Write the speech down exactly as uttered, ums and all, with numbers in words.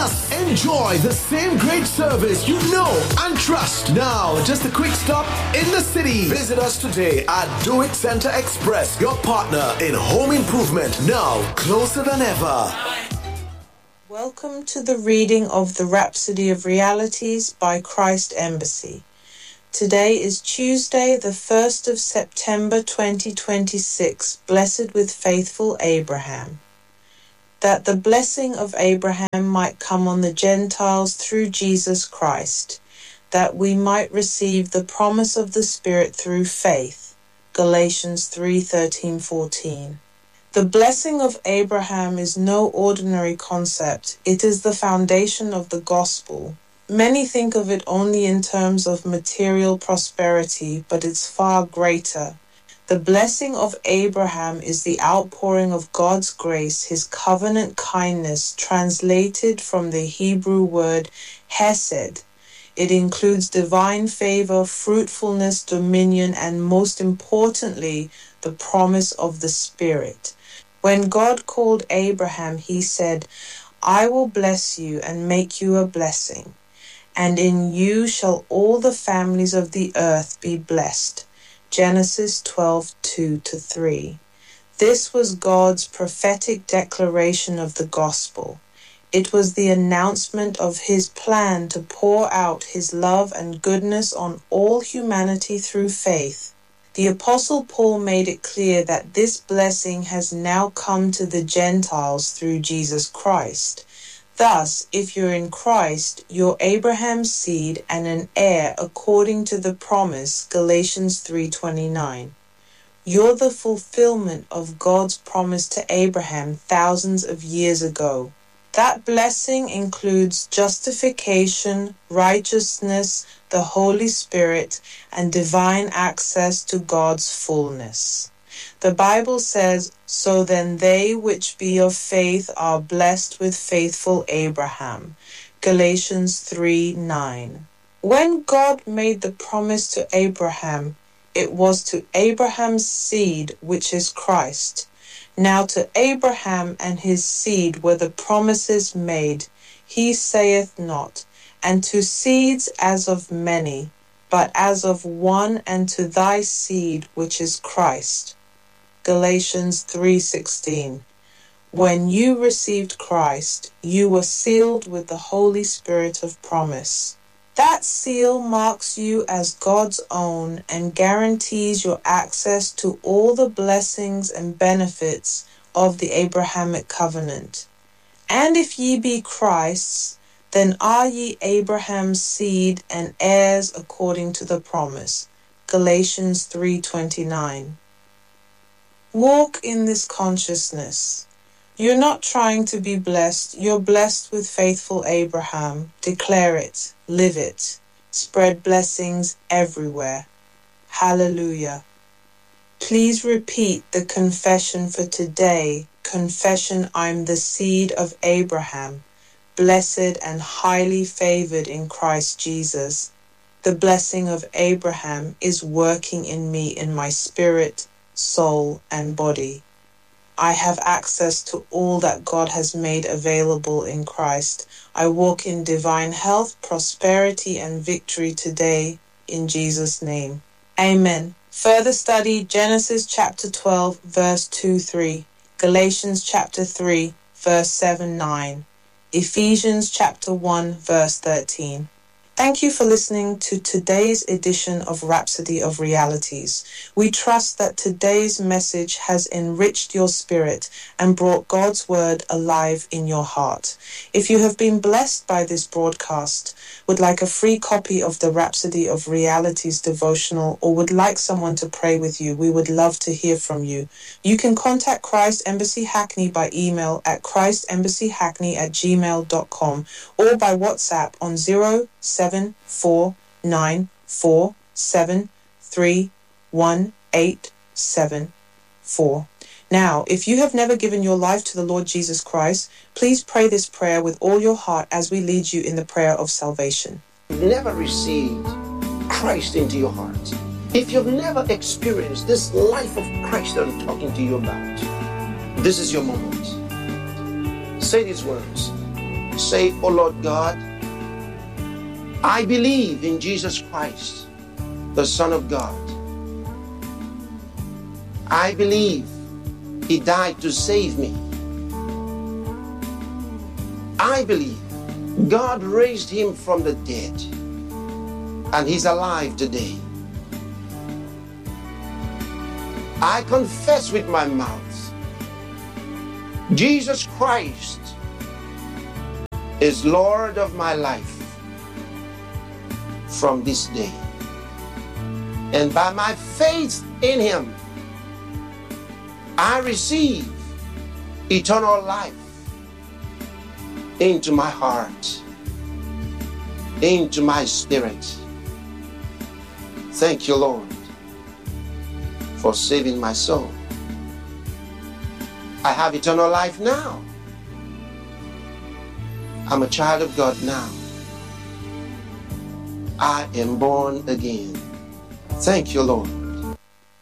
Plus, enjoy the same great service you know and trust. Now, just a quick stop in the city. Visit us today at Do It Center Express, your partner in home improvement. Now, closer than ever. Welcome to the reading of the Rhapsody of Realities by Christ Embassy. Today is Tuesday, the first of September twenty twenty-six, blessed with faithful Abraham. That the blessing of Abraham might come on the Gentiles through Jesus Christ, that we might receive the promise of the Spirit through faith. Galatians three thirteen fourteen. The blessing of Abraham is no ordinary concept. It is the foundation of the gospel. Many think of it only in terms of material prosperity, but it's far greater. The blessing of Abraham is the outpouring of God's grace, his covenant kindness, translated from the Hebrew word hesed. It includes divine favor, fruitfulness, dominion, and most importantly, the promise of the Spirit. When God called Abraham, he said, "I will bless you and make you a blessing, and in you shall all the families of the earth be blessed." Genesis twelve two to three. This was God's prophetic declaration of the gospel. It was the announcement of his plan to pour out his love and goodness on all humanity through faith. The Apostle Paul made it clear that this blessing has now come to the Gentiles through Jesus Christ. Thus, if you're in Christ, you're Abraham's seed and an heir according to the promise, Galatians three twenty-nine. You're the fulfillment of God's promise to Abraham thousands of years ago. That blessing includes justification, righteousness, the Holy Spirit, and divine access to God's fullness. The Bible says, "So then they which be of faith are blessed with faithful Abraham." Galatians three nine. When God made the promise to Abraham, it was to Abraham's seed, which is Christ. Now to Abraham and his seed were the promises made. He saith not, "And to seeds as of many," but as of one, "and to thy seed, which is Christ." Galatians three sixteen. When you received Christ, you were sealed with the Holy Spirit of promise. That seal marks you as God's own and guarantees your access to all the blessings and benefits of the Abrahamic covenant. And if ye be Christ's, then are ye Abraham's seed and heirs according to the promise. Galatians three twenty-nine. Walk in this consciousness. You're not trying to be blessed. You're blessed with faithful Abraham. Declare it. Live it. Spread blessings everywhere. Hallelujah. Please repeat the confession for today. Confession: I'm the seed of Abraham, blessed and highly favored in Christ Jesus. The blessing of Abraham is working in me in my spirit, soul, and body. I have access to all that God has made available in Christ. I walk in divine health, prosperity, and victory today in Jesus' name. Amen. Further study Genesis chapter twelve, verse two three, Galatians chapter three, verse seven nine, Ephesians chapter one, verse thirteen. Thank you for listening to today's edition of Rhapsody of Realities. We trust that today's message has enriched your spirit and brought God's word alive in your heart. If you have been blessed by this broadcast, would like a free copy of the Rhapsody of Realities devotional, or would like someone to pray with you, we would love to hear from you. You can contact Christ Embassy Hackney by email at christembassy.hackney at gmail dot com or by WhatsApp on zero seven four nine four seven three one eight seven four. Now, if you have never given your life to the Lord Jesus Christ, please pray this prayer with all your heart as we lead you in the prayer of salvation. You've never received Christ into your heart, if you've never experienced this life of Christ that I'm talking to you about, this is your moment. Say these words: Say, oh Lord God, I believe in Jesus Christ, the Son of God. I believe He died to save me. I believe God raised Him from the dead, and He's alive today. I confess with my mouth, Jesus Christ is Lord of my life from this day. And by my faith in Him, I receive eternal life into my heart, into my spirit. Thank you, Lord, for saving my soul. I have eternal life now. I'm a child of God now. I am born again. Thank you, Lord.